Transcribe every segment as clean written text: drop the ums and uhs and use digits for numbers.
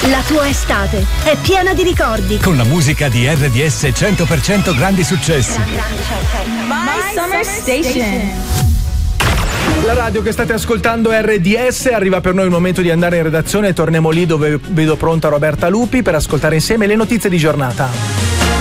La tua estate è piena di ricordi. Con la musica di RDS 100% grandi successi. My Summer Station. La radio che state ascoltando è RDS, arriva per noi il momento di andare in redazione e torniamo lì dove vedo pronta Roberta Lupi per ascoltare insieme le notizie di giornata.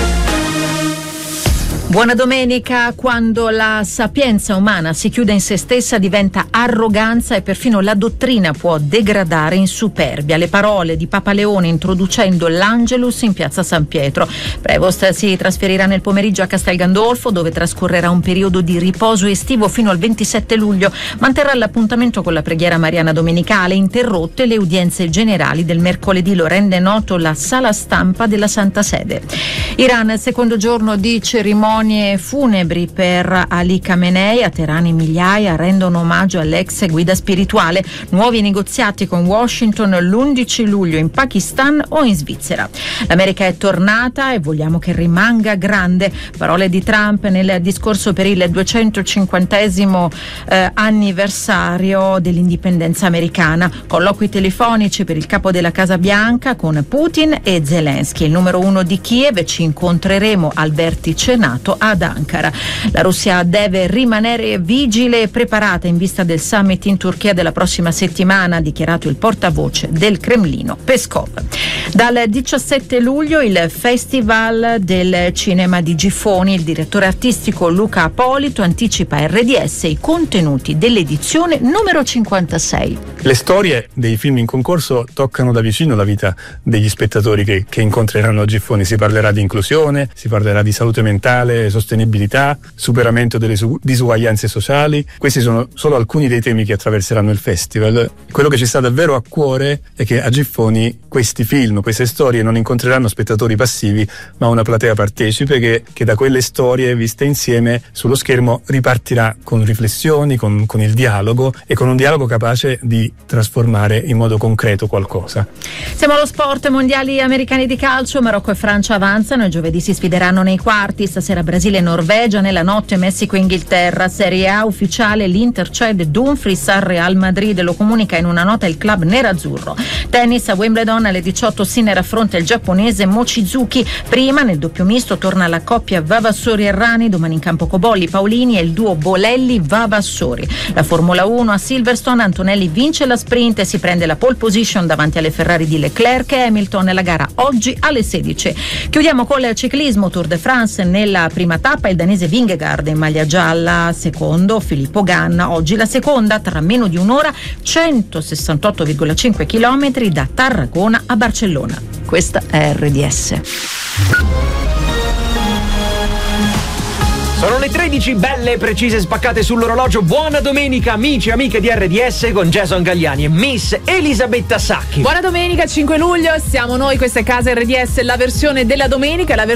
Buona domenica. Quando la sapienza umana si chiude in se stessa diventa arroganza e perfino la dottrina può degradare in superbia. Le parole di Papa Leone introducendo l'Angelus in piazza San Pietro. Prevost si trasferirà nel pomeriggio a Castel Gandolfo, dove trascorrerà un periodo di riposo estivo fino al 27 luglio. Manterrà l'appuntamento con la preghiera mariana domenicale, interrotte le udienze generali del mercoledì. Lo rende noto la sala stampa della Santa Sede. Iran, secondo giorno di cerimonie funebri per Ali Khamenei. A Teheran migliaia rendono omaggio all'ex guida spirituale. Nuovi negoziati con Washington l'11 luglio in Pakistan o in Svizzera. L'America è tornata e vogliamo che rimanga grande. Parole di Trump nel discorso per il 250° anniversario dell'indipendenza americana. Colloqui telefonici per il capo della Casa Bianca con Putin e Zelensky. Il numero 1 di Kiev: ci incontreremo al vertice NATO ad Ankara. La Russia deve rimanere vigile e preparata in vista del summit in Turchia della prossima settimana, ha dichiarato il portavoce del Cremlino Peskov. Dal 17 luglio il Festival del Cinema di Gifoni. Il direttore artistico Luca Apolito anticipa a RDS i contenuti dell'edizione numero 56. Le storie dei film in concorso toccano da vicino la vita degli spettatori che incontreranno a Gifoni. Si parlerà di inclusione, si parlerà di salute mentale, sostenibilità, superamento delle disuguaglianze sociali. Questi sono solo alcuni dei temi che attraverseranno il festival. Quello che ci sta davvero a cuore è che a Gifoni questi film, queste storie non incontreranno spettatori passivi, ma una platea partecipe che da quelle storie viste insieme sullo schermo ripartirà con riflessioni, con il dialogo, e con un dialogo capace di trasformare in modo concreto qualcosa. Siamo allo sport. Mondiali americani di calcio. Marocco e Francia avanzano e giovedì si sfideranno nei quarti. Stasera Brasile e Norvegia, nella notte Messico e Inghilterra. Serie A ufficiale: l'Inter cede Dumfries al Real Madrid, lo comunica in una nota il club nerazzurro. Tennis a Wimbledon alle 18 Sinner affronta il giapponese Mochizuki. Prima nel doppio misto torna la coppia Vavassori-Errani, domani in campo Cobolli, Paolini e il duo Bolelli-Vavassori. La Formula 1 a Silverstone, Antonelli vince la sprint e si prende la pole position davanti alle Ferrari di Leclerc e Hamilton. La gara oggi alle 16. Chiudiamo col ciclismo. Tour de France. Nella prima tappa il danese Vingegaard in maglia gialla, secondo Filippo Ganna. Oggi la seconda, tra meno di un'ora, 168,5 km da Tarragona a Barcellona. Questa è RDS. Sono le 13, belle e precise, spaccate sull'orologio. Buona domenica amici e amiche di RDS con Jason Gagliani e Miss Elisabetta Sacchi. Buona domenica, 5 luglio, siamo noi, questa è Casa RDS, la versione della domenica,